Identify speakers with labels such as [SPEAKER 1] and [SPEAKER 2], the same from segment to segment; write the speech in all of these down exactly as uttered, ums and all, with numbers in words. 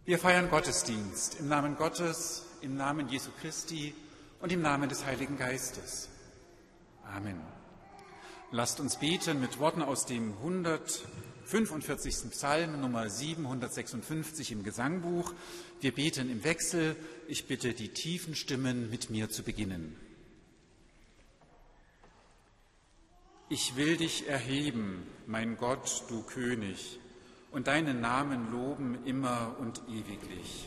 [SPEAKER 1] Wir feiern Gottesdienst im Namen Gottes, im Namen Jesu Christi und im Namen des Heiligen Geistes. Amen. Lasst uns beten mit Worten aus dem hundertfünfundvierzigsten Psalm, Nummer siebenhundertsechsundfünfzig im Gesangbuch. Wir beten im Wechsel. Ich bitte die tiefen Stimmen, mit mir zu beginnen. Ich will dich erheben, mein Gott, du König, und deinen Namen loben immer und ewiglich.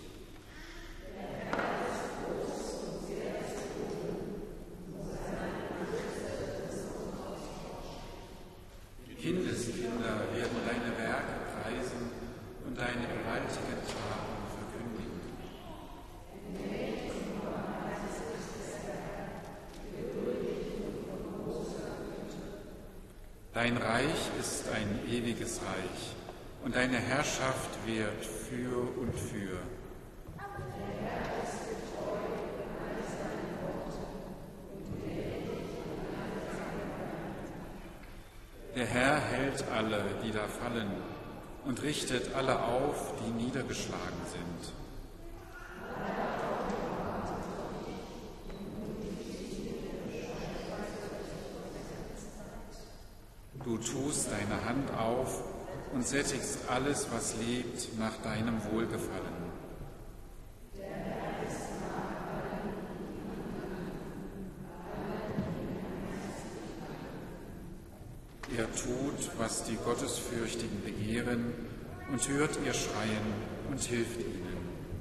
[SPEAKER 1] Die Kindeskinder werden deine Werke preisen und deine gewaltigen Taten verkündigen. Dein Reich ist ein ewiges Reich, und deine Herrschaft währt für und für. Der Herr hält alle, die da fallen, und richtet alle auf, die niedergeschlagen sind. Du tust deine Hand auf und sättigst alles, was lebt, nach deinem Wohlgefallen. Er tut, was die Gottesfürchtigen begehren, und hört ihr Schreien und hilft ihnen.